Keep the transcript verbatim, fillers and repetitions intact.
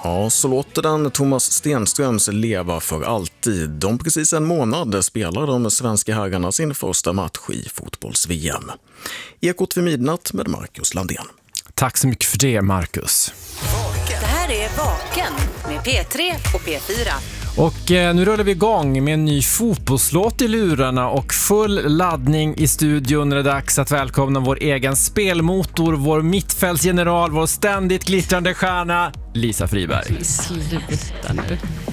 Ja, så låter den Thomas Stenströms leva för alltid. Om precis en månad spelar de svenska herrarna sin första match i fotbolls-V M. Ekot vid midnatt med Marcus Landén. Tack så mycket för det, Marcus. Det här är Vaken med P tre och P fyra. Och eh, nu rullar vi igång med en ny fotbollslåt i lurarna och full laddning i studion när det är dags att välkomna vår egen spelmotor, vår mittfältsgeneral, vår ständigt glittrande stjärna, Lisa Friberg. Sluta nu.